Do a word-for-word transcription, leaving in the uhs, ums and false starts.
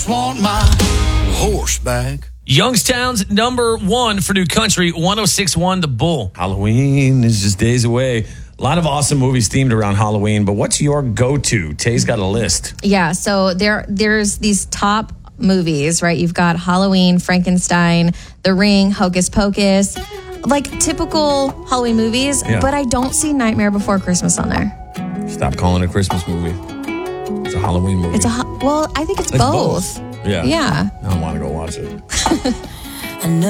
Want my horse back. Youngstown's number one for New Country, one oh six point one The Bull. Halloween is just days away. A lot of awesome movies themed around Halloween, but what's your go-to? Tay's got a list. Yeah, so there, there's these top movies, right? You've got Halloween, Frankenstein, The Ring, Hocus Pocus, like typical Halloween movies, Yeah. but I don't see Nightmare Before Christmas on there. Stop calling it a Christmas movie. It's a Halloween movie. It's a, ho- well, I think it's, It's both. both. Yeah. Yeah. I don't want to go watch it. I know